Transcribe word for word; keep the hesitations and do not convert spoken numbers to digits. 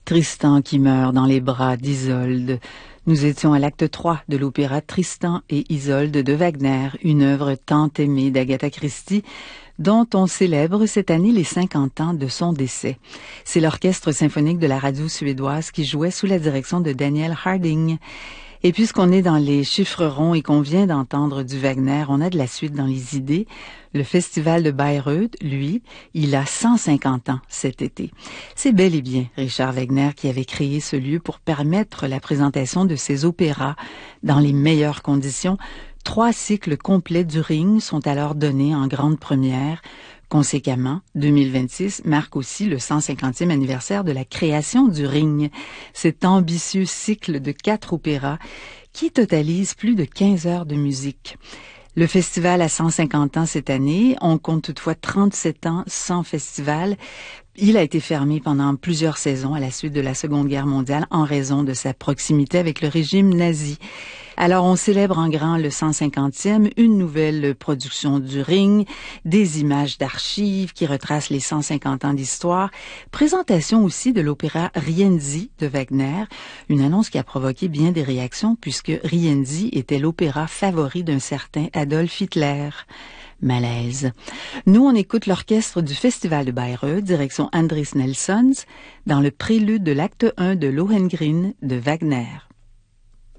Tristan qui meurt dans les bras d'Isolde. Nous étions à l'acte trois de l'opéra Tristan et Isolde de Wagner, une œuvre tant aimée d'Agatha Christie, dont on célèbre cette année les cinquante ans de son décès. C'est l'orchestre symphonique de la radio suédoise qui jouait sous la direction de Daniel Harding. Et puisqu'on est dans les chiffres ronds et qu'on vient d'entendre du Wagner, on a de la suite dans les idées. Le festival de Bayreuth, lui, il a cent cinquante ans cet été. C'est bel et bien Richard Wagner qui avait créé ce lieu pour permettre la présentation de ses opéras dans les meilleures conditions. Trois cycles complets du Ring sont alors donnés en grande première. Conséquemment, deux mille vingt-six marque aussi le cent cinquantième anniversaire de la création du Ring, cet ambitieux cycle de quatre opéras qui totalise plus de quinze heures de musique. Le festival a cent cinquante ans cette année, on compte toutefois trente-sept ans sans festival. Il a été fermé pendant plusieurs saisons à la suite de la Seconde Guerre mondiale en raison de sa proximité avec le régime nazi. Alors on célèbre en grand le cent cinquantième, une nouvelle production du Ring, des images d'archives qui retracent les cent cinquante ans d'histoire, présentation aussi de l'opéra Rienzi de Wagner, une annonce qui a provoqué bien des réactions puisque Rienzi était l'opéra favori d'un certain Adolf Hitler. Malaise. Nous, on écoute l'orchestre du Festival de Bayreuth, direction Andris Nelsons, dans le prélude de l'acte un de Lohengrin de Wagner.